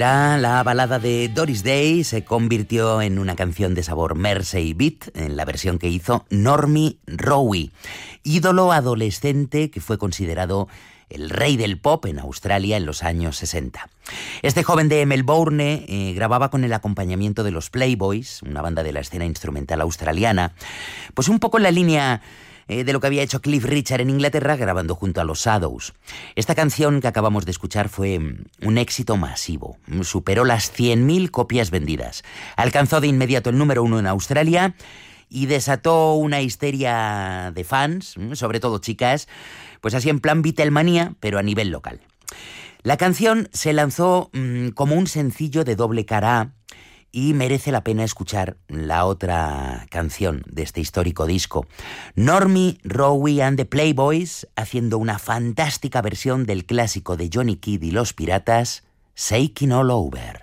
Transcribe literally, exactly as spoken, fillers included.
La balada de Doris Day se convirtió en una canción de sabor Mersey Beat en la versión que hizo Normie Rowe, ídolo adolescente que fue considerado el rey del pop en Australia en los años sesenta. Este joven de Melbourne eh, grababa con el acompañamiento de los Playboys, una banda de la escena instrumental australiana, pues un poco en la línea eh, de lo que había hecho Cliff Richard en Inglaterra grabando junto a los Shadows. Esta canción que acabamos de escuchar fue un éxito masivo, superó las cien mil copias vendidas, alcanzó de inmediato el número uno en Australia y desató una histeria de fans, sobre todo chicas, pues así en plan Beatlemania, pero a nivel local. La canción se lanzó mmm, como un sencillo de doble cara A y merece la pena escuchar la otra canción de este histórico disco. Normie Rowe and the Playboys haciendo una fantástica versión del clásico de Johnny Kidd y los Piratas, Shakin' All Over.